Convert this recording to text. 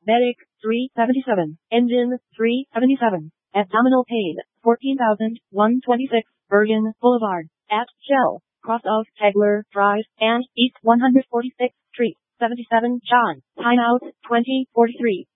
Medic, 377. Engine, 377. Abdominal pain, 14,126. Bergen Boulevard. At Shell. Cross of Kegler Drive and East 146th Street. 77 John. Timeout, 2043.